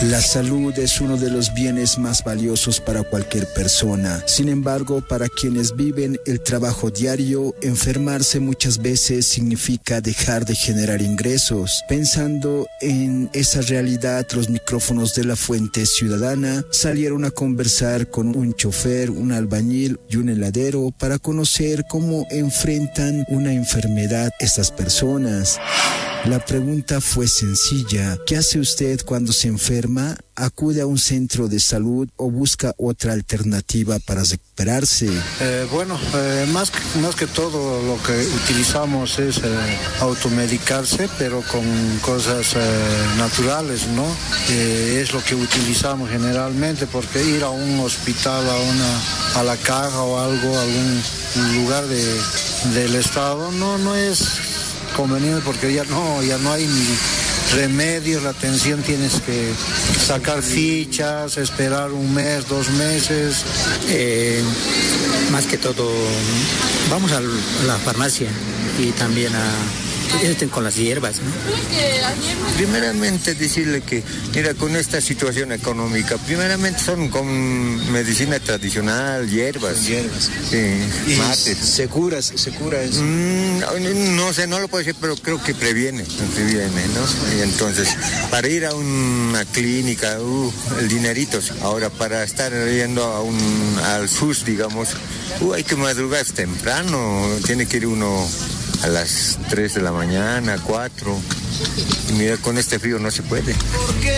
La salud es uno de los bienes más valiosos para cualquier persona. Sin embargo, para quienes viven el trabajo diario, enfermarse muchas veces significa dejar de generar ingresos. Pensando en esa realidad, los micrófonos de La Fuente Ciudadana salieron a conversar con un chofer, un albañil y un heladero para conocer cómo enfrentan una enfermedad estas personas. La pregunta fue sencilla. ¿Qué hace usted cuando se enferma? ¿Acude a un centro de salud o busca otra alternativa para recuperarse? Más que todo lo que utilizamos es automedicarse, pero con cosas naturales, ¿no? Es lo que utilizamos generalmente, porque ir a un hospital, a la caja o algo, algún lugar del estado, no es conveniente, porque ya no hay ni remedios, la atención tienes que sacar fichas, esperar un mes, 2 meses. Más que todo, vamos a la farmacia y también con las hierbas, ¿no? Primeramente decirle que, mira, con esta situación económica, primeramente son con medicina tradicional, hierbas. ¿Y mates. ¿Se cura eso? No sé, no lo puedo decir, pero creo que previene, ¿no? Y entonces, para ir a una clínica, el dinerito. Ahora, para estar yendo al SUS, digamos, hay que madrugar temprano, tiene que ir uno a las 3 de la mañana, 4. Y mira, con este frío no se puede.